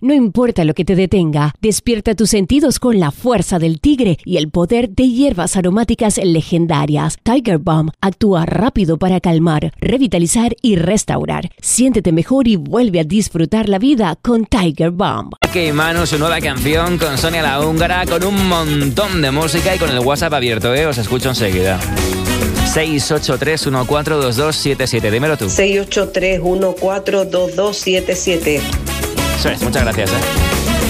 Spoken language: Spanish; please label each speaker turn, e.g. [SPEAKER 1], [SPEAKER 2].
[SPEAKER 1] No importa lo que te detenga, despierta tus sentidos con la fuerza del tigre y el poder de hierbas aromáticas legendarias. Tiger Balm actúa rápido para calmar, revitalizar y restaurar. Siéntete mejor y vuelve a disfrutar la vida con Tiger Balm.
[SPEAKER 2] Ok, Manu, su nueva canción con Sonia la Húngara, con un montón de música y con el WhatsApp abierto, Os escucho enseguida. 683142277, dímelo tú.
[SPEAKER 3] 683142277.
[SPEAKER 2] Eso es, muchas gracias,